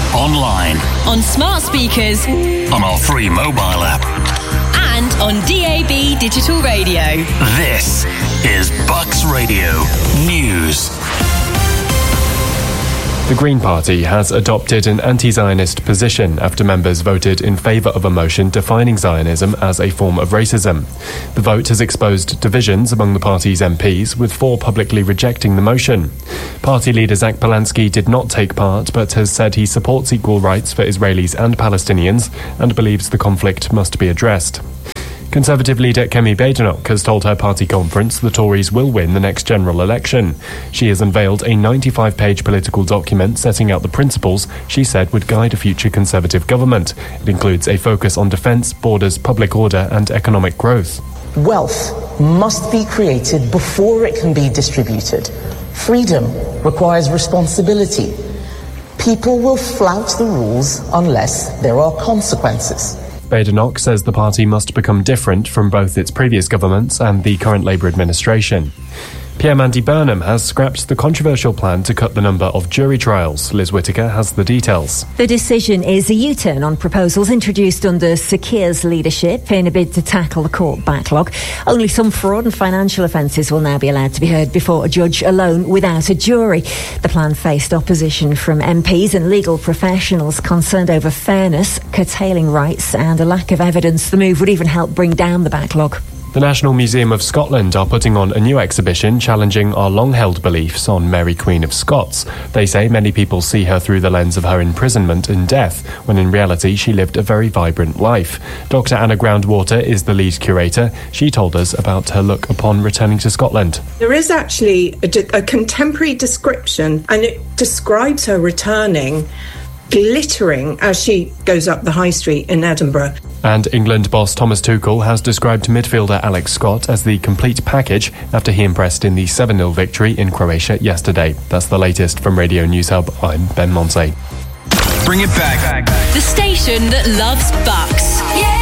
online, on smart speakers, on our free mobile app, and on DAB digital radio. This is Bucks Radio News. The Green Party has adopted an anti-Zionist position after members voted in favour of a motion defining Zionism as a form of racism. The vote has exposed divisions among the party's MPs, with 4 publicly rejecting the motion. Party leader Zach Polanski did not take part, but has said he supports equal rights for Israelis and Palestinians and believes the conflict must be addressed. Conservative leader Kemi Badenoch has told her party conference the Tories will win the next general election. She has unveiled a 95-page political document setting out the principles she said would guide a future Conservative government. It includes a focus on defence, borders, public order and economic growth. Wealth must be created before it can be distributed. Freedom requires responsibility. People will flout the rules unless there are consequences. Badenoch says the party must become different from both its previous governments and the current Labour administration. Pierre-Mandy Burnham has scrapped the controversial plan to cut the number of jury trials. Liz Whittaker has the details. The decision is a U-turn on proposals introduced under Sir Keir's leadership in a bid to tackle the court backlog. Only some fraud and financial offences will now be allowed to be heard before a judge alone without a jury. The plan faced opposition from MPs and legal professionals concerned over fairness, curtailing rights and a lack of evidence. The move would even help bring down the backlog. The National Museum of Scotland are putting on a new exhibition challenging our long-held beliefs on Mary Queen of Scots. They say many people see her through the lens of her imprisonment and death, when in reality she lived a very vibrant life. Dr. Anna Groundwater is the lead curator. She told us about her look upon returning to Scotland. There is actually a contemporary description, and it describes her returning glittering as she goes up the high street in Edinburgh. And England boss Thomas Tuchel has described midfielder Alex Scott as the complete package after he impressed in the 7-0 victory in Croatia yesterday. That's the latest from Radio News Hub. I'm Ben Monsey. Bring it back. The station that loves Bucks. Yeah!